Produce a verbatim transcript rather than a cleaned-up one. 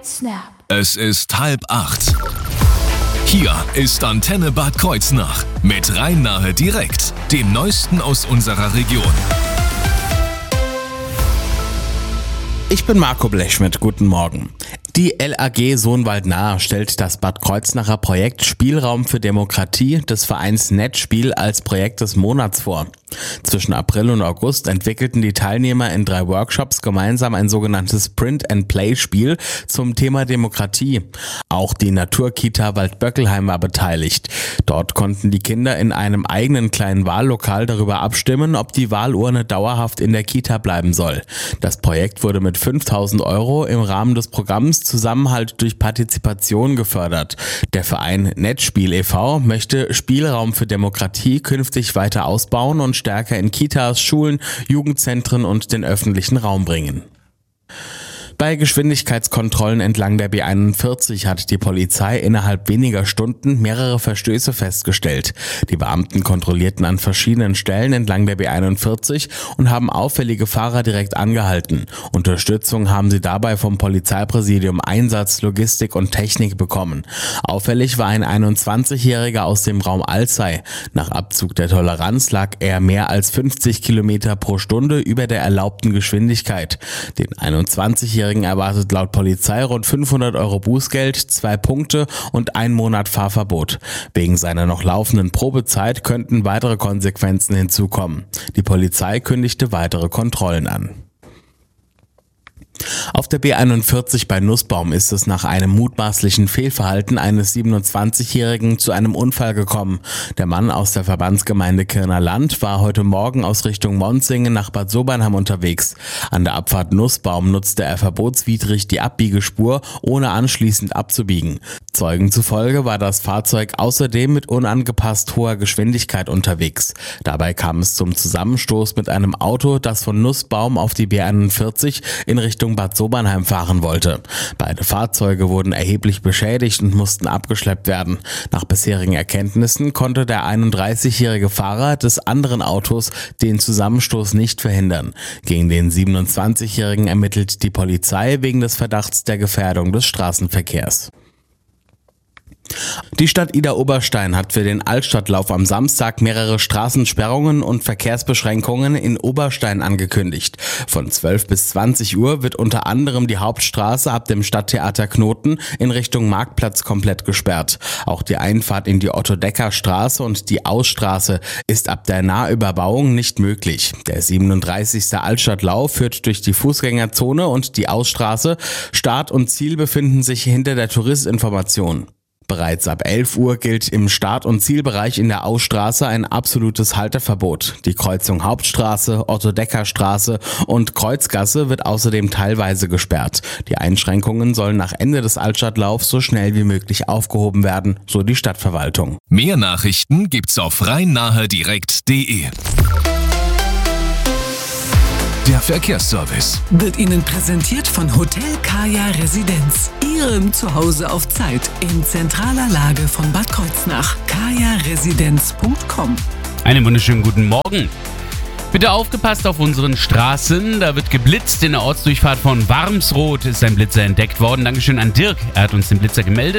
Snap. Es ist halb acht. Hier ist Antenne Bad Kreuznach mit Rhein-Nahe direkt, dem Neuesten aus unserer Region. Ich bin Marco Blechschmidt, guten Morgen. Die L A G Sohnwald-Nahe stellt das Bad Kreuznacher Projekt Spielraum für Demokratie des Vereins Netzspiel als Projekt des Monats vor. Zwischen April und August entwickelten die Teilnehmer in drei Workshops gemeinsam ein sogenanntes Print-and-Play-Spiel zum Thema Demokratie. Auch die Naturkita Waldböckelheim war beteiligt. Dort konnten die Kinder in einem eigenen kleinen Wahllokal darüber abstimmen, ob die Wahlurne dauerhaft in der Kita bleiben soll. Das Projekt wurde mit fünftausend Euro im Rahmen des Programms Zusammenhalt durch Partizipation gefördert. Der Verein Netzspiel e V möchte Spielraum für Demokratie künftig weiter ausbauen und stärker in Kitas, Schulen, Jugendzentren und den öffentlichen Raum bringen. Bei Geschwindigkeitskontrollen entlang der B einundvierzig hat die Polizei innerhalb weniger Stunden mehrere Verstöße festgestellt. Die Beamten kontrollierten an verschiedenen Stellen entlang der B einundvierzig und haben auffällige Fahrer direkt angehalten. Unterstützung haben sie dabei vom Polizeipräsidium Einsatz, Logistik und Technik bekommen. Auffällig war ein einundzwanzigjähriger aus dem Raum Alzey. Nach Abzug der Toleranz lag er mehr als fünfzig Kilometer pro Stunde über der erlaubten Geschwindigkeit. Den einundzwanzigjährigen erwartet laut Polizei rund fünfhundert Euro Bußgeld, zwei Punkte und ein Monat Fahrverbot. Wegen seiner noch laufenden Probezeit könnten weitere Konsequenzen hinzukommen. Die Polizei kündigte weitere Kontrollen an. Auf der B einundvierzig bei Nussbaum ist es nach einem mutmaßlichen Fehlverhalten eines siebenundzwanzigjährigen zu einem Unfall gekommen. Der Mann aus der Verbandsgemeinde Kirner Land war heute Morgen aus Richtung Monzingen nach Bad Sobernheim unterwegs. An der Abfahrt Nussbaum nutzte er verbotswidrig die Abbiegespur, ohne anschließend abzubiegen. Zeugen zufolge war das Fahrzeug außerdem mit unangepasst hoher Geschwindigkeit unterwegs. Dabei kam es zum Zusammenstoß mit einem Auto, das von Nussbaum auf die B einundvierzig in Richtung Bad Sobernheim fahren wollte. Beide Fahrzeuge wurden erheblich beschädigt und mussten abgeschleppt werden. Nach bisherigen Erkenntnissen konnte der einunddreißigjährige Fahrer des anderen Autos den Zusammenstoß nicht verhindern. Gegen den siebenundzwanzigjährigen ermittelt die Polizei wegen des Verdachts der Gefährdung des Straßenverkehrs. Die Stadt Idar-Oberstein hat für den Altstadtlauf am Samstag mehrere Straßensperrungen und Verkehrsbeschränkungen in Oberstein angekündigt. Von zwölf bis zwanzig Uhr wird unter anderem die Hauptstraße ab dem Stadttheater Knoten in Richtung Marktplatz komplett gesperrt. Auch die Einfahrt in die Otto-Decker-Straße und die Ausstraße ist ab der Nahüberbauung nicht möglich. Der siebenunddreißigste Altstadtlauf führt durch die Fußgängerzone und die Ausstraße. Start und Ziel befinden sich hinter der Touristinformation. Bereits ab elf Uhr gilt im Start- und Zielbereich in der Ausstraße ein absolutes Halteverbot. Die Kreuzung Hauptstraße, Otto-Decker-Straße und Kreuzgasse wird außerdem teilweise gesperrt. Die Einschränkungen sollen nach Ende des Altstadtlaufs so schnell wie möglich aufgehoben werden, so die Stadtverwaltung. Mehr Nachrichten gibt's auf rhein-nahe direkt punkt de. Der Verkehrsservice wird Ihnen präsentiert von Hotel Kaya Residenz. Ihrem Zuhause auf Zeit in zentraler Lage von Bad Kreuznach. kaya residenz punkt com. Einen wunderschönen guten Morgen. Bitte aufgepasst auf unseren Straßen. Da wird geblitzt. In der Ortsdurchfahrt von Warmsroth ist ein Blitzer entdeckt worden. Dankeschön an Dirk. Er hat uns den Blitzer gemeldet.